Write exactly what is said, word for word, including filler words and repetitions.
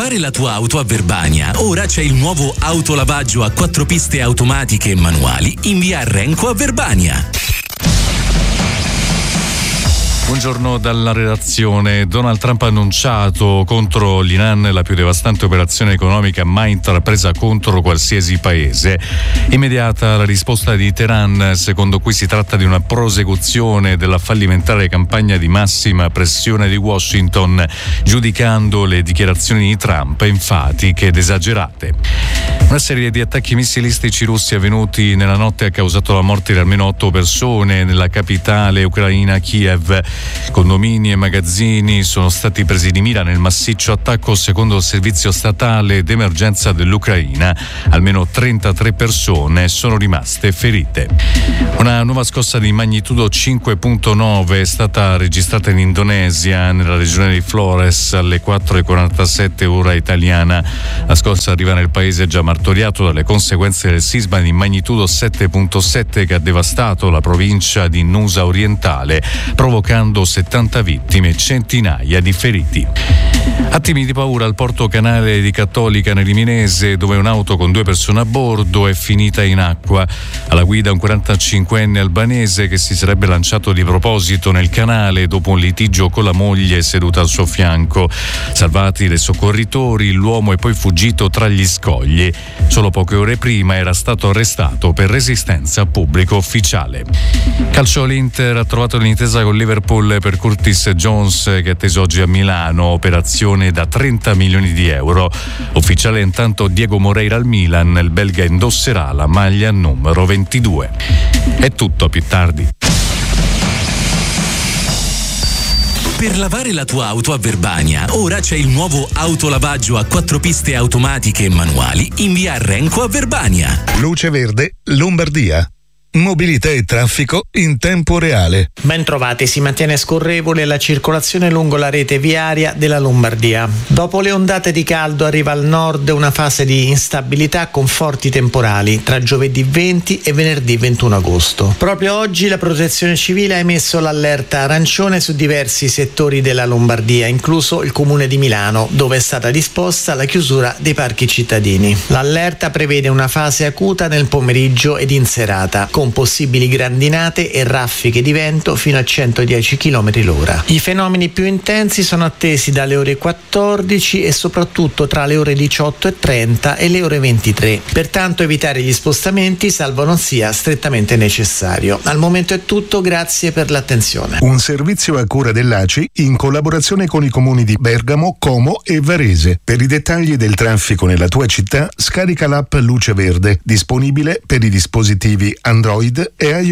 lavare la tua auto a Verbania, ora c'è il nuovo autolavaggio a quattro piste automatiche e manuali in via Renco a Verbania. Buongiorno dalla redazione. Donald Trump ha annunciato contro l'Iran la più devastante operazione economica mai intrapresa contro qualsiasi paese. Immediata la risposta di Teheran, secondo cui si tratta di una prosecuzione della fallimentare campagna di massima pressione di Washington, giudicando le dichiarazioni di Trump enfatiche ed esagerate. Una serie di attacchi missilistici russi avvenuti nella notte ha causato la morte di almeno otto persone nella capitale ucraina Kiev. Condomini e magazzini sono stati presi di mira nel massiccio attacco, secondo il servizio statale d'emergenza dell'Ucraina. Almeno trentatré persone sono rimaste ferite. Una nuova scossa di magnitudo cinque virgola nove è stata registrata in Indonesia, nella regione di Flores, alle quattro e quarantasette ora italiana. La scossa arriva nel paese già martoriato dalle conseguenze del sisma di magnitudo sette virgola sette che ha devastato la provincia di Nusa Orientale, provocando settanta vittime e centinaia di feriti. Attimi di paura al porto canale di Cattolica nel Liminese, dove un'auto con due persone a bordo è finita in acqua. Alla guida un quarantacinquenne albanese che si sarebbe lanciato di proposito nel canale dopo un litigio con la moglie seduta al suo fianco. Salvati dai soccorritori, l'uomo è poi fuggito tra gli scogli. Solo poche ore prima era stato arrestato per resistenza a pubblico ufficiale. Calcio, l'Inter ha trovato l'intesa con Liverpool per Curtis Jones, che è atteso oggi a Milano, operazione da trenta milioni di euro. Ufficiale intanto Diego Moreira al Milan, il belga indosserà la maglia numero ventidue. È tutto, più tardi. Per lavare la tua auto a Verbania, ora c'è il nuovo autolavaggio a quattro piste automatiche e manuali in via Renco a Verbania. Luce Verde, Lombardia. Mobilità e traffico in tempo reale. Ben trovati, si mantiene scorrevole la circolazione lungo la rete viaria della Lombardia. Dopo le ondate di caldo arriva al nord una fase di instabilità con forti temporali tra giovedì venti e venerdì ventuno agosto. Proprio oggi la Protezione Civile ha emesso l'allerta arancione su diversi settori della Lombardia, incluso il comune di Milano, dove è stata disposta la chiusura dei parchi cittadini. L'allerta prevede una fase acuta nel pomeriggio ed in serata, con possibili grandinate e raffiche di vento fino a centodieci chilometri l'ora. I fenomeni più intensi sono attesi dalle ore quattordici e soprattutto tra le ore diciotto e trenta e le ore ventitré. Pertanto evitare gli spostamenti salvo non sia strettamente necessario. Al momento è tutto, grazie per l'attenzione. Un servizio a cura dell'A C I in collaborazione con i comuni di Bergamo, Como e Varese. Per i dettagli del traffico nella tua città, scarica l'app Luce Verde, disponibile per i dispositivi Android e iOS.